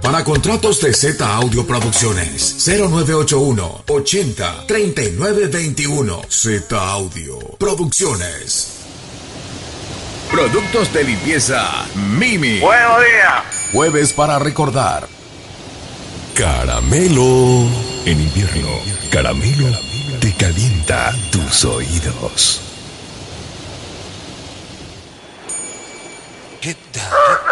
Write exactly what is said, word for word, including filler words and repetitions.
Para contratos de Z Audio Producciones, cero nueve ocho uno, ochenta, treinta y nueve veintiuno. Z Audio Producciones. Productos de limpieza Mimi. Buenos días. Jueves para recordar. Caramelo. En invierno, caramelo te calienta tus oídos. ¿Qué tal?